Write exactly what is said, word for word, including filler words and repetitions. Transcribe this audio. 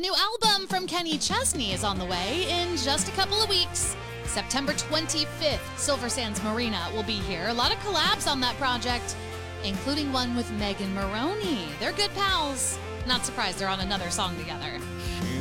new album from Kenny Chesney is on the way in just a couple of weeks. September twenty-fifth, Silver Sands Marina will be here. A lot of collabs on that project, including one with Megan Moroney. They're good pals. Not surprised they're on another song together. She